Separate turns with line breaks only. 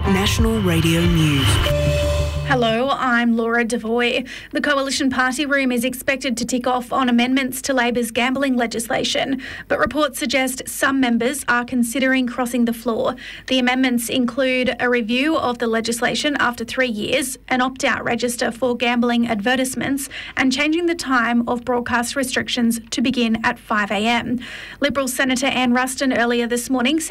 National Radio News.
Hello, I'm Laura Devoy. The Coalition Party Room is expected to tick off on amendments to Labor's gambling legislation, but reports suggest some members are considering crossing the floor. The amendments include a review of the legislation after 3 years, an opt-out register for gambling advertisements, and changing the time of broadcast restrictions to begin at 5 a.m. Liberal Senator Anne Ruston earlier this morning said